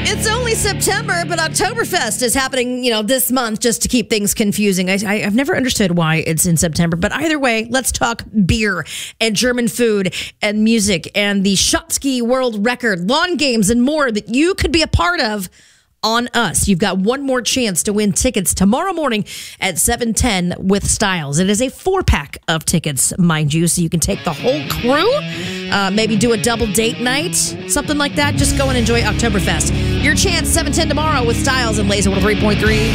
It's only September, but Oktoberfest is happening, this month just to keep things confusing. I've never understood why it's in September, but either way, let's talk beer and German food and music and the Schottky World Record, lawn games, and more that you could be a part of on us. You've got one more chance to win tickets tomorrow morning at 7:10 with Styles. It is a 4-pack of tickets, mind you, so you can take the whole crew, maybe do a double date night, something like that. Just go and enjoy Oktoberfest. Your chance, 7:10 tomorrow with Styles and Laser 103.3.